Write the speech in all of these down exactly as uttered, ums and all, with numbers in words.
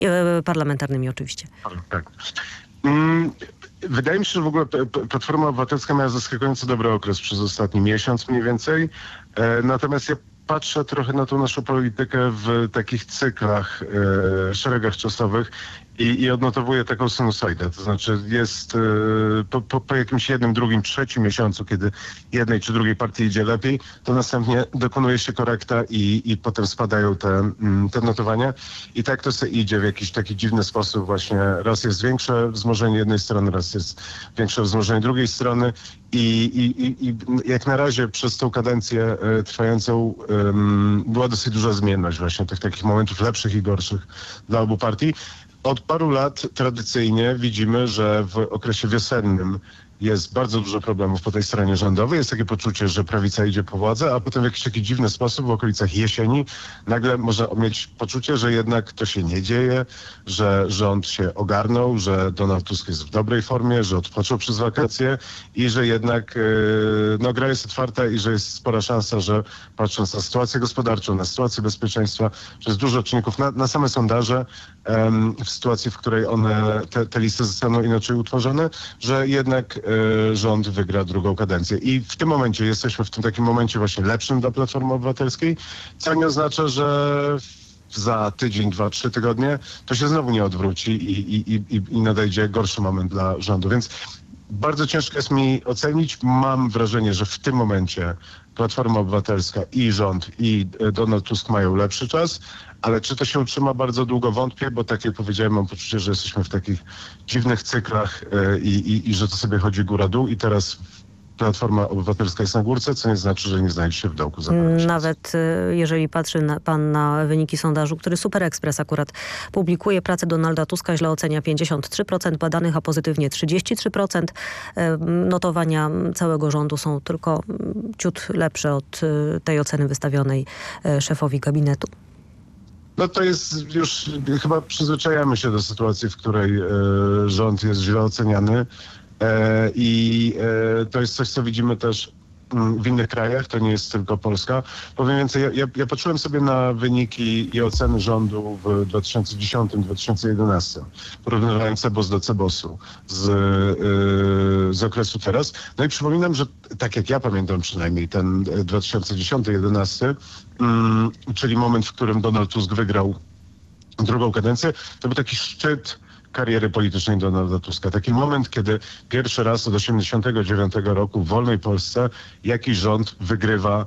e, parlamentarnymi oczywiście. Tak. Mm, wydaje mi się, że w ogóle Platforma Obywatelska miała zaskakująco dobry okres przez ostatni miesiąc mniej więcej. E, natomiast ja patrzę trochę na tą naszą politykę w takich cyklach, e, szeregach czasowych i, i odnotowuję taką sinusoidę. To znaczy jest e, po, po, po jakimś jednym, drugim, trzecim miesiącu, kiedy jednej czy drugiej partii idzie lepiej, to następnie dokonuje się korekta i, i potem spadają te, te notowania. I tak to sobie idzie w jakiś taki dziwny sposób właśnie. Raz jest większe wzmożenie jednej strony, raz jest większe wzmożenie drugiej strony. I, i, i, i jak na razie przez tą kadencję e, trwającą um, była dosyć duża zmienność właśnie tych takich momentów lepszych i gorszych dla obu partii. Od paru lat tradycyjnie widzimy, że w okresie wiosennym jest bardzo dużo problemów po tej stronie rządowej. Jest takie poczucie, że prawica idzie po władzę, a potem w jakiś taki dziwny sposób w okolicach jesieni nagle można mieć poczucie, że jednak to się nie dzieje, że rząd się ogarnął, że Donald Tusk jest w dobrej formie, że odpoczął przez wakacje i że jednak yy, no, gra jest otwarta i że jest spora szansa, że patrząc na sytuację gospodarczą, na sytuację bezpieczeństwa, że jest dużo czynników, na, na same sondaże, em, w sytuacji, w której one, te, te listy zostaną inaczej utworzone, że jednak rząd wygra drugą kadencję. I w tym momencie jesteśmy w tym takim momencie właśnie lepszym dla Platformy Obywatelskiej, co nie oznacza, że za tydzień, dwa, trzy tygodnie to się znowu nie odwróci i, i, i, i nadejdzie gorszy moment dla rządu. Więc bardzo ciężko jest mi ocenić. Mam wrażenie, że w tym momencie Platforma Obywatelska i rząd i Donald Tusk mają lepszy czas, ale czy to się utrzyma bardzo długo, wątpię, bo tak jak powiedziałem, mam poczucie, że jesteśmy w takich dziwnych cyklach i, i, i że to sobie chodzi góra-dół i teraz Platforma Obywatelska jest na górce, co nie znaczy, że nie znajdzie się w dołku. Nawet jeżeli patrzy na, pan na wyniki sondażu, który Super Express akurat publikuje, pracę Donalda Tuska źle ocenia pięćdziesiąt trzy procent badanych, a pozytywnie trzydzieści trzy procent. Notowania całego rządu są tylko ciut lepsze od tej oceny wystawionej szefowi gabinetu. No to jest już, chyba przyzwyczajamy się do sytuacji, w której e, rząd jest źle oceniany. I to jest coś, co widzimy też w innych krajach, to nie jest tylko Polska. Powiem więcej, ja, ja patrzyłem sobie na wyniki i oceny rządu w dwa tysiące dziesiątym do dwa tysiące jedenastym, porównywałem Cebos do Cebosu z, yy, z okresu teraz. No i przypominam, że tak jak ja pamiętam przynajmniej ten dwa tysiące dziesiąty do dwa tysiące jedenastego, yy, czyli moment, w którym Donald Tusk wygrał drugą kadencję, to był taki szczyt kariery politycznej Donalda Tuska. Taki moment, kiedy pierwszy raz od osiemdziesiątego dziewiątego roku w wolnej Polsce jakiś rząd wygrywa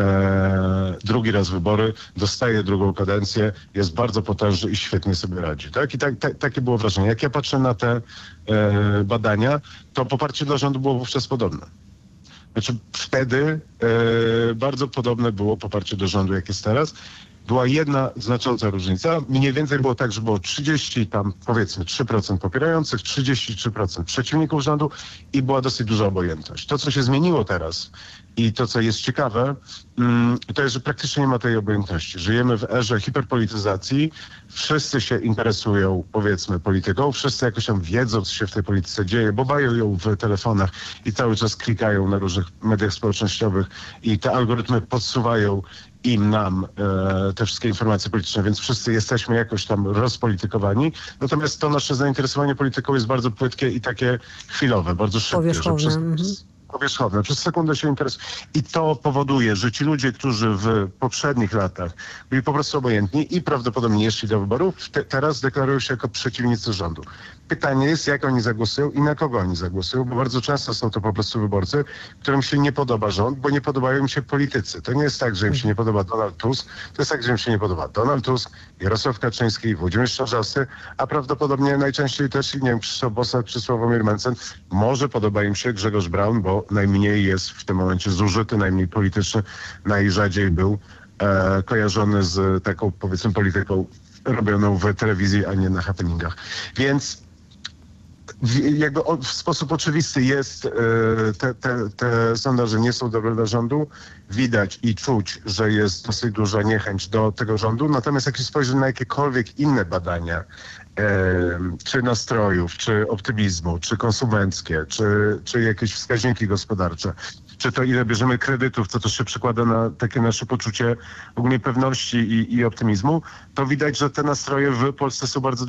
e, drugi raz wybory, dostaje drugą kadencję, jest bardzo potężny i świetnie sobie radzi. Tak? I tak, tak, takie było wrażenie. Jak ja patrzę na te e, badania, to poparcie dla rządu było wówczas podobne. Znaczy wtedy e, bardzo podobne było poparcie do rządu, jak jest teraz. Była jedna znacząca różnica. Mniej więcej było tak, że było trzydzieści, tam powiedzmy trzy procent popierających, trzydzieści trzy procent przeciwników rządu i była dosyć duża obojętność. To, co się zmieniło teraz i to, co jest ciekawe, to jest, że praktycznie nie ma tej obojętności. Żyjemy w erze hiperpolityzacji. Wszyscy się interesują, powiedzmy, polityką. Wszyscy jakoś tam wiedzą, co się w tej polityce dzieje, bo mają ją w telefonach i cały czas klikają na różnych mediach społecznościowych i te algorytmy podsuwają im, nam e, te wszystkie informacje polityczne, więc wszyscy jesteśmy jakoś tam rozpolitykowani. Natomiast to nasze zainteresowanie polityką jest bardzo płytkie i takie chwilowe, bardzo szybkie. Powierzchowne. Że przez, powierzchowne. Przez sekundę się interesuje. I to powoduje, że ci ludzie, którzy w poprzednich latach byli po prostu obojętni i prawdopodobnie nie szli do wyborów, te, teraz deklarują się jako przeciwnicy rządu. Pytanie jest, jak oni zagłosują i na kogo oni zagłosują, bo bardzo często są to po prostu wyborcy, którym się nie podoba rząd, bo nie podobają im się politycy. To nie jest tak, że im się nie podoba Donald Tusk, to jest tak, że im się nie podoba Donald Tusk, Jarosław Kaczyński, Włodzimierz Czarzasty, a prawdopodobnie najczęściej też, nie wiem, Krzysztof Bosak czy Sławomir Mencen. Może podoba im się Grzegorz Braun, bo najmniej jest w tym momencie zużyty, najmniej polityczny, najrzadziej był e, kojarzony z taką, powiedzmy, polityką robioną w telewizji, a nie na happeningach. Więc w, jakby o, w sposób oczywisty jest, e, te, te, te sondaże nie są dobre dla rządu. Widać i czuć, że jest dosyć duża niechęć do tego rządu. Natomiast jak się spojrzy na jakiekolwiek inne badania, czy nastrojów, czy optymizmu, czy konsumenckie, czy, czy jakieś wskaźniki gospodarcze, czy to ile bierzemy kredytów, co też się przekłada na takie nasze poczucie ogólnie pewności i, i optymizmu, to widać, że te nastroje w Polsce są bardzo